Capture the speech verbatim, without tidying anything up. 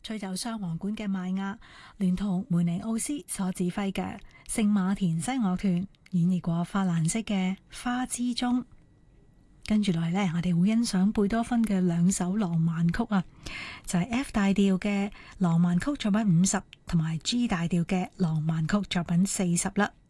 吹奏雙簧管嘅邁亞，聯同梅尼奧斯所指揮嘅聖馬田西樂團演繹過法蘭西嘅花之鐘。跟住落嚟呢，我哋會欣賞貝多芬嘅兩首浪漫曲啊，就係、是、F 大調嘅浪漫曲作品五十同埋 G 大調嘅浪漫曲作品四十啦。